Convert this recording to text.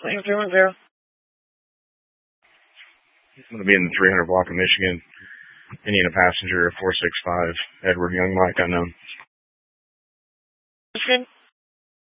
Claim 310. I'm going to be in the 300 block of Michigan. Indiana passenger 465, Edward Young Mike unknown. Michigan?